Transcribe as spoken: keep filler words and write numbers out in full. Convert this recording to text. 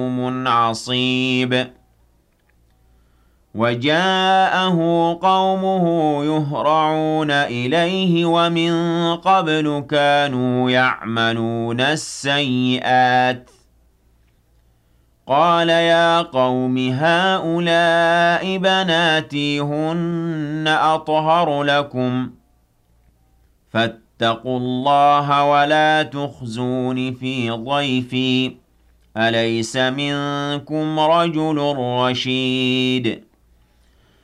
عصيب وجاءه قومه يهرعون إليه ومن قبل كانوا يعملون السيئات قال يا قوم هؤلاء بناتي هن أطهر لكم فاتقوا الله ولا تخزون في ضيفي أليس منكم رجل رشيد